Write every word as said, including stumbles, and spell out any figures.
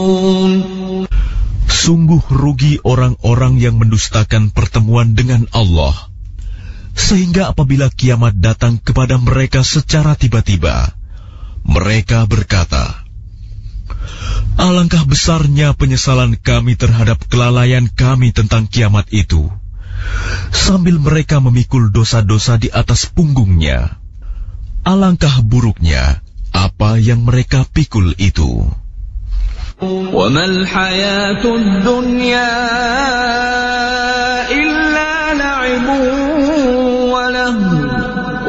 Sungguh rugi orang-orang yang mendustakan pertemuan dengan Allah, sehingga apabila kiamat datang kepada mereka secara tiba-tiba, mereka berkata, "Alangkah besarnya penyesalan kami terhadap kelalaian kami tentang kiamat itu," sambil mereka memikul dosa-dosa di atas punggungnya. Alangkah buruknya apa yang mereka pikul itu. وَمَا الْحَيَاةُ الدُّنْيَا إِلَّا